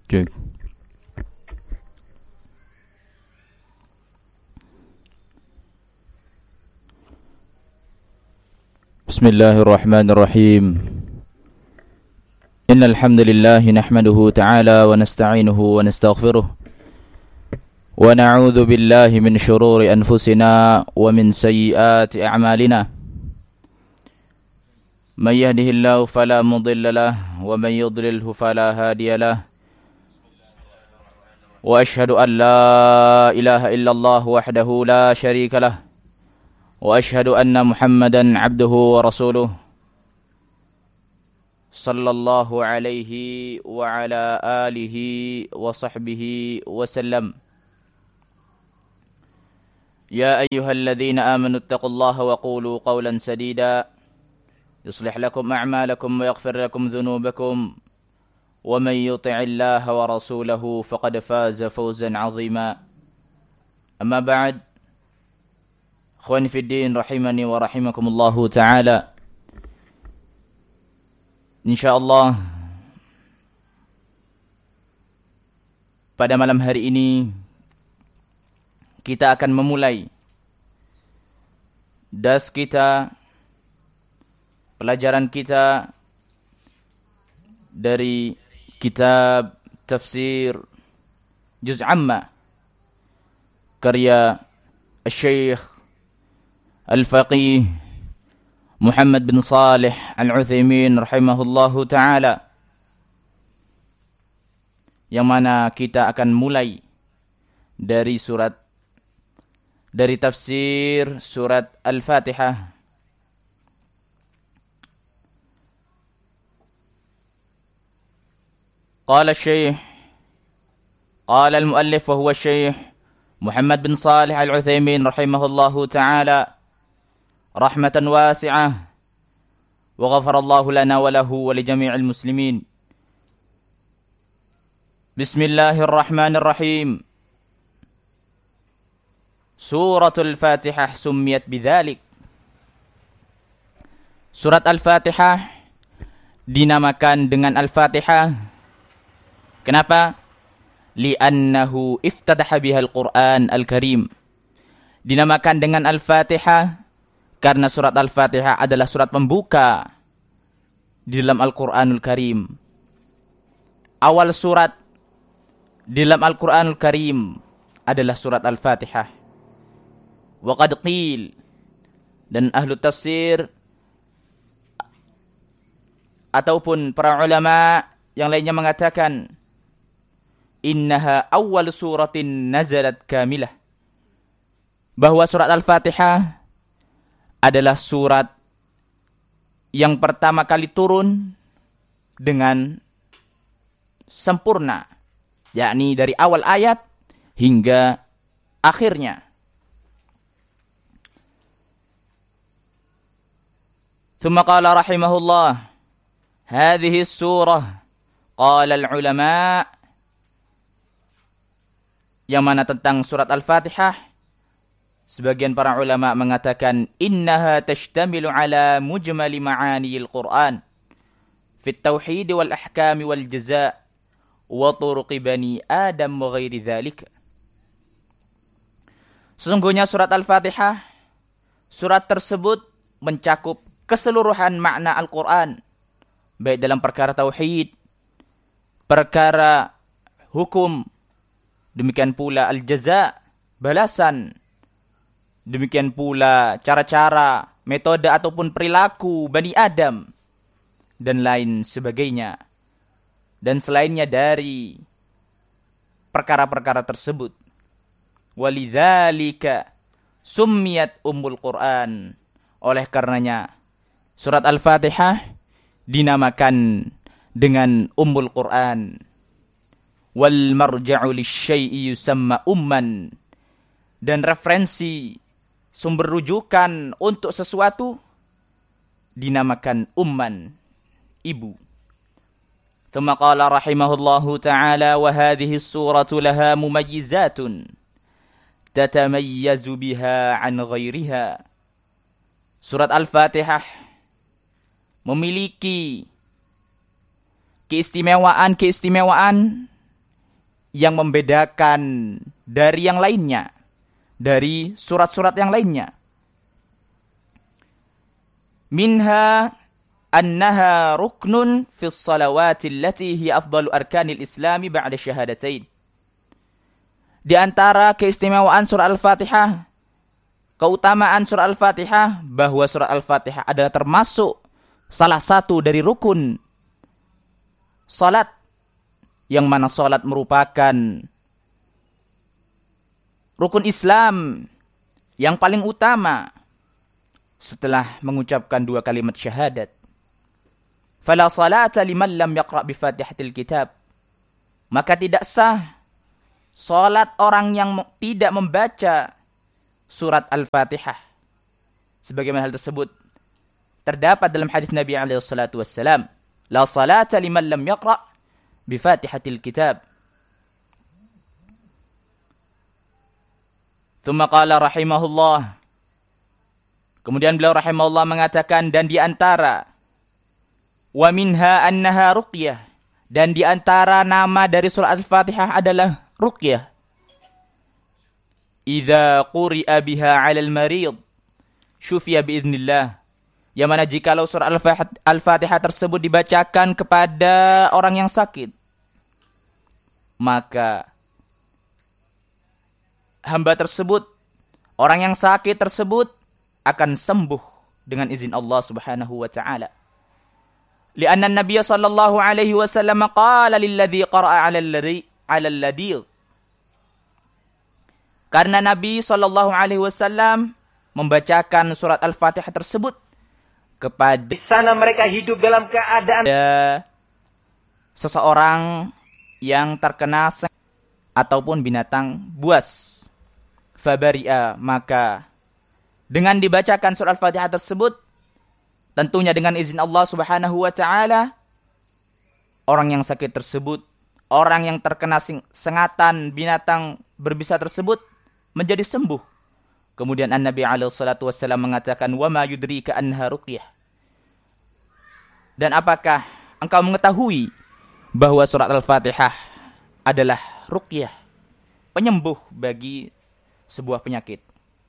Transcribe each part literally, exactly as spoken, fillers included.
Cek. Bismillahirrahmanirrahim. Innal hamdalillah nahmaduhu ta'ala wa nasta'inuhu wa nastaghfiruh wa na'udzu billahi min shururi anfusina wa min sayyiati a'malina. Man yahdihillahu fala mudilla lahu wa man yudlilhu fala hadiya lahu. Wa ashhadu an la ilaha illallah wahdahu la syarika lahu. Wa ashhadu anna Muhammadan abduhu wa rasuluh. Sallallahu alaihi wa ala alihi wa sahbihi wa sallam. Ya ayyuhalladzina amanu ittaqullaha wa qulu qawlan sadida. Yuslih lakum a'malakum wa yaghfir lakum dhunubakum. Wa man yuti'illaha wa rasulahu faqad faza fawzan 'azima. Amma ba'd. Ikhwani fid din rahimani wa rahimakumullahu ta'ala. Insyaallah pada malam hari ini kita akan memulai das kita, pelajaran kita dari kitab tafsir Juz' Amma karya Syekh Al-Faqih Muhammad bin Salih Al-Utsaimin rahimahullahu ta'ala, yang mana kita akan mulai dari surat dari tafsir surat Al-Fatihah. Qala Syekh Qala al-muallif wa huwa Syekh Muhammad bin Salih Al-Utsaimin rahimahullahu ta'ala rahmatan wasi'ah wa ghafarallahu lana wa lahu wa li jami'il muslimin. Bismillahirrahmanirrahim. Suratul Fatihah summiyat bidzalik. Surat Al-Fatihah dinamakan dengan Al-Fatihah. Kenapa? Li'annahu iftataha bihal Qur'an Al-Karim. Dinamakan dengan Al-Fatihah karena surat Al-Fatihah adalah surat pembuka di dalam Al-Qur'anul Karim. Awal surat di dalam Al-Qur'anul Karim adalah surat Al-Fatihah. Wa qad qil, dan ahlu tafsir ataupun para ulama yang lainnya mengatakan innaha awwal suratin nazalat kamilah, bahwa surat Al-Fatihah adalah surat yang pertama kali turun dengan sempurna, yakni dari awal ayat hingga akhirnya. Thumma qala rahimahullah, hadhihi surah, qala al-ulama, yang mana tentang surat Al-Fatihah, sebagian para ulama mengatakan innaha tashtamilu ala mujmali ma'aniyil Qur'an fit tauhid wal ahkam wal jazaa wa turuqi bani Adam wa ghairi dzalik. Sesungguhnya surat Al-Fatihah, surat tersebut mencakup keseluruhan makna Al-Qur'an, baik dalam perkara tauhid, perkara hukum, demikian pula al-jaza, balasan, demikian pula cara-cara, metode ataupun perilaku Bani Adam, dan lain sebagainya. Dan selainnya dari perkara-perkara tersebut. Walidzalika summiyat Ummul Quran. Oleh karenanya, surat Al-Fatihah dinamakan dengan Ummul Quran. Wal marja'u lisyai'i yusamma umman. Dan referensi, sumber rujukan untuk sesuatu dinamakan umman, ibu. Thumma qala rahimahullahu ta'ala, wa hadhihi suratu laha mumayyizatun tatamayyazu biha an ghairiha. Surat Al-Fatihah memiliki keistimewaan-keistimewaan yang membedakan dari yang lainnya, dari surat-surat yang lainnya. Minha annaha ruknun fi ssalawati allati hiya afdalu arkanil islami ba'da syahadatain. Di antara keistimewaan surah Al-Fatihah, keutamaan surah Al-Fatihah, bahwa surah Al-Fatihah adalah termasuk salah satu dari rukun salat, yang mana salat merupakan rukun Islam yang paling utama setelah mengucapkan dua kalimat syahadat. Fala salata liman lam yaqra' bi Fatihatil Kitab. Maka tidak sah salat orang yang tidak membaca surat Al-Fatihah. Sebagaimana hal tersebut terdapat dalam hadis Nabi alaihi salatu wassalam, la salata liman lam yaqra' bi Fatihatil Kitab. Thumma qala rahimahullah. Kemudian beliau rahimahullah mengatakan, dan di antara wa minha annaha ruqyah, dan di antara nama dari surah Al-Fatihah adalah ruqyah. Idza quri'a biha 'alal marid syufiya biidznillah. Yang mana jikalau surah Al-Fatihah tersebut dibacakan kepada orang yang sakit, maka hamba tersebut, orang yang sakit tersebut akan sembuh dengan izin Allah Subhanahu wa taala. Lianna Nabi sallallahu alaihi wasallam qala lilladzi qara'a 'ala alladhi 'ala alladhi. Karena Nabi sallallahu alaihi wasallam membacakan surat Al-Fatihah tersebut kepada di sana mereka hidup dalam keadaan seseorang yang terkena ataupun binatang buas. Fabari'a, maka dengan dibacakan surat Al-Fatihah tersebut, tentunya dengan izin Allah Subhanahu wa taala, orang yang sakit tersebut, orang yang terkena sengatan binatang berbisa tersebut menjadi sembuh. Kemudian An-Nabi alaihi salatu wassalam mengatakan, wa ma yudrika anha ruqyah. Dan apakah engkau mengetahui bahwa surat Al-Fatihah adalah ruqyah, penyembuh bagi sebuah penyakit.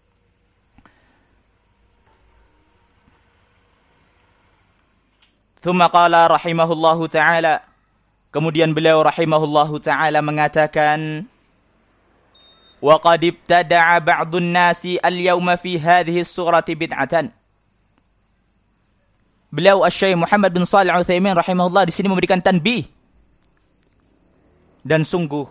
Thumma qala rahimahullahu ta'ala. Kemudian beliau rahimahullahu ta'ala mengatakan, wa qad ibtada'a ba'dun nasi al-yawma fi hadhihi as-surati bid'atan. Beliau Asy-Syaikh Muhammad bin Shalih Al-Utsaimin rahimahullah di sini memberikan tanbih. Dan sungguh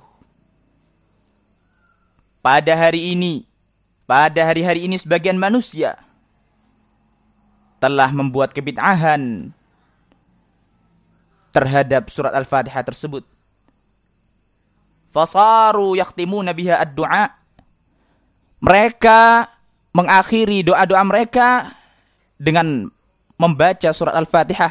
pada hari ini, pada hari-hari ini sebagian manusia telah membuat kebid'ahan terhadap surat Al-Fatihah tersebut. Fasaru yakhtimuna biha ad-du'a. Mereka mengakhiri doa-doa mereka dengan membaca surat Al-Fatihah.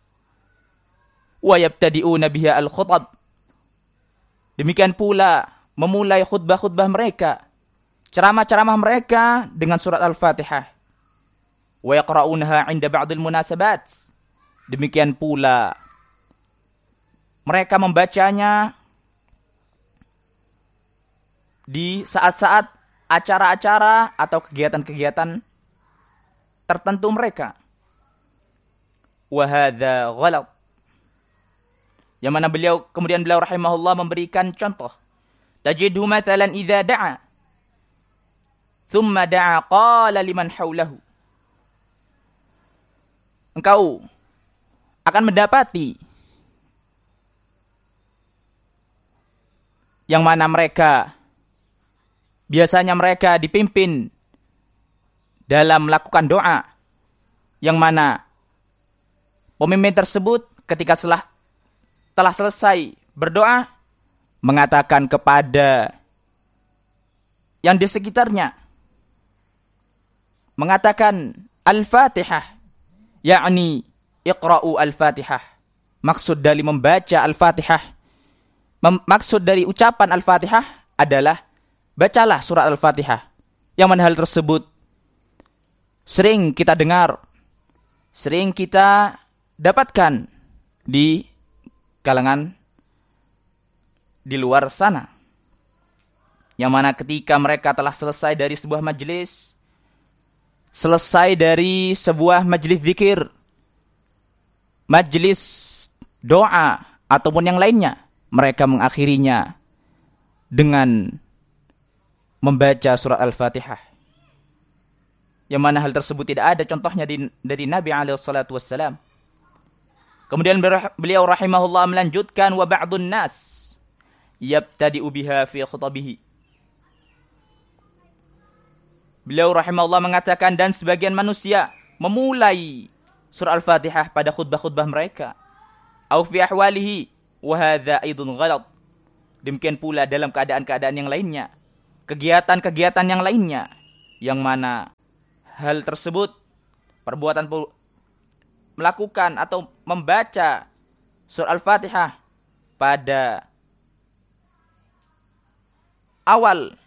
Wa yabtadi'una biha al-khutab. Demikian pula memulai khutbah-khutbah mereka, ceramah-ceramah mereka dengan surat Al-Fatihah. Wa yaqra'unaha 'inda ba'dil munasabat. Demikian pula mereka membacanya di saat-saat acara-acara atau kegiatan-kegiatan tertentu mereka. Wa hadza ghalat. Yang mana beliau kemudian beliau rahimahullah memberikan contoh. Tajidhu mathalan idza da'a thumma da'a qala liman haulahu. Engkau akan mendapati yang mana mereka biasanya mereka dipimpin dalam melakukan doa, yang mana pemimpin tersebut ketika setelah telah selesai berdoa mengatakan kepada yang di sekitarnya, mengatakan Al-Fatihah, yakni iqra'u Al-Fatihah. Maksud dari membaca Al-Fatihah, maksud dari ucapan Al-Fatihah adalah bacalah surat Al-Fatihah. Yang mana hal tersebut sering kita dengar, sering kita dapatkan di kalangan di luar sana. Yang mana ketika mereka telah selesai dari sebuah majelis, selesai dari sebuah majelis zikir, majelis doa, ataupun yang lainnya, mereka mengakhirinya dengan membaca surat Al-Fatihah. Yang mana hal tersebut tidak ada contohnya di, dari Nabi alaihi salatu wassalam. Kemudian beliau rahimahullah melanjutkan, wa ba'dun nas yabtadi'u biha fi khutabihi. Beliau rahimahullah mengatakan, dan sebagian manusia memulai surah Al-Fatihah pada khutbah-khutbah mereka. Au fi ahwalihi wa hadza aidun ghalat. Demikian pula dalam keadaan-keadaan yang lainnya, kegiatan-kegiatan yang lainnya, yang mana hal tersebut, perbuatan melakukan atau membaca surah Al-Fatihah pada awal